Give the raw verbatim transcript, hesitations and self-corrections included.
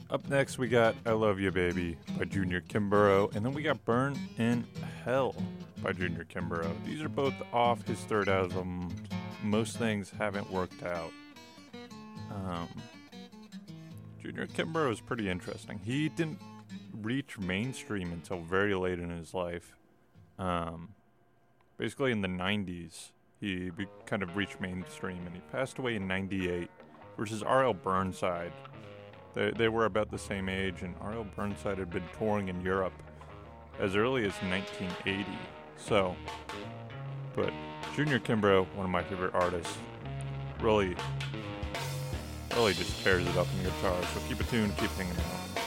Up next, we got I Love You Baby by Junior Kimbrough, and then we got Burn in Hell by Junior Kimbrough. These are both off his third album, Most Things Haven't Worked Out. Um, Junior Kimbrough is pretty interesting. He didn't reach mainstream until very late in his life. Um, basically in the nineties, he be- kind of reached mainstream, and he passed away in ninety-eight, versus R L Burnside. They, they were about the same age, and R L Burnside had been touring in Europe as early as nineteen eighty. So, but Junior Kimbrough, one of my favorite artists, really, really just tears it up in guitar. So keep it tuned, keep hanging out.